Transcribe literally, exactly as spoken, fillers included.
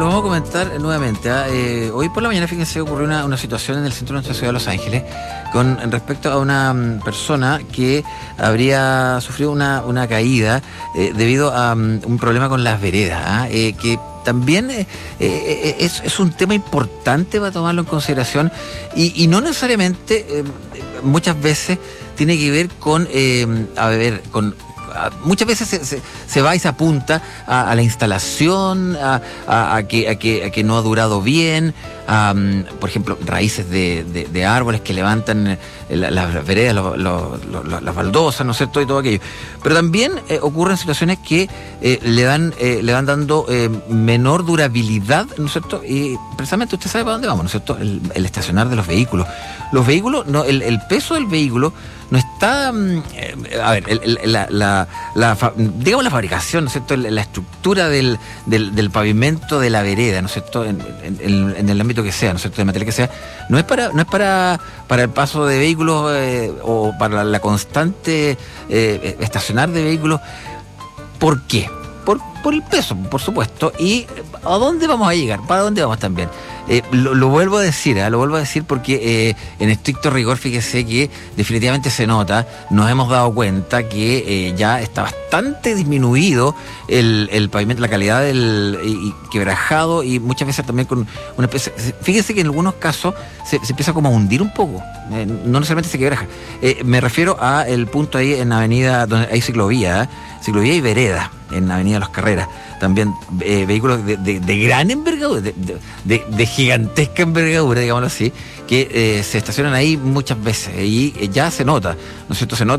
lo vamos a comentar nuevamente. ¿eh? Eh, hoy por la mañana, fíjense, ocurrió una, una situación en el centro de nuestra ciudad de Los Ángeles con respecto a una um, persona que habría sufrido una, una caída eh, debido a um, un problema con las veredas, ¿eh? Eh, que también eh, eh, es, es un tema importante para tomarlo en consideración y, y no necesariamente eh, muchas veces tiene que ver con, eh, a ver, con muchas veces se, se, se va y se apunta a, a la instalación, a, a, a, que, a, que, a que no ha durado bien, a, por ejemplo, raíces de, de, de árboles que levantan las, las veredas, lo, lo, lo, las baldosas, ¿no es cierto? Y todo aquello. Pero también eh, ocurren situaciones que eh, le, dan, eh, le van dando eh, menor durabilidad, ¿no es cierto? Y precisamente usted sabe para dónde vamos, ¿no es cierto? El, el estacionar de los vehículos. Los vehículos, no, el, el peso del vehículo no está, eh, a ver, el, el, la, la, la, digamos la fabricación, ¿no es cierto? La estructura del, del, del pavimento de la vereda, ¿no es cierto? En, en, en el ámbito que sea, ¿no es cierto? De material que sea, no es para, no es para, para el paso de vehículos eh, o para la, la constante eh, estacionar de vehículos. ¿Por qué? Por, por el peso, por supuesto. ¿Y a dónde vamos a llegar? ¿Para dónde vamos también? Eh, lo, lo vuelvo a decir, ¿eh? lo vuelvo a decir porque eh, en estricto rigor, fíjese que definitivamente se nota, nos hemos dado cuenta que eh, ya está bastante disminuido el, el pavimento, la calidad del y, y quebrajado y muchas veces también con una especie, fíjese que en algunos casos se, se empieza como a hundir un poco, eh, no necesariamente se quebraja. Eh, me refiero a el punto ahí en la avenida donde hay ciclovía, ¿eh? ciclovía y vereda, en la avenida Las Carreras, también eh, vehículos de, de, de gran envergadura, de, de, de, de gigantesca envergadura, digámoslo así, que eh, se estacionan ahí muchas veces y eh, ya se nota, ¿no es cierto? Se nota